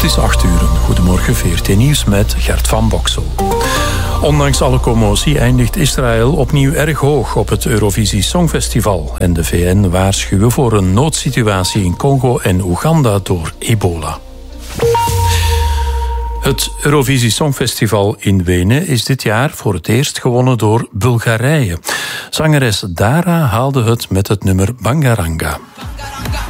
is 8:00. Goedemorgen, VRT Nieuws met Gert van Boksel. Ondanks alle commotie eindigt Israël opnieuw erg hoog op het Eurovisie Songfestival. En de VN waarschuwen voor een noodsituatie in Congo en Oeganda door ebola. Het Eurovisie Songfestival in Wenen is dit jaar voor het eerst gewonnen door Bulgarije. Zangeres Dara haalde het met het nummer Bangaranga.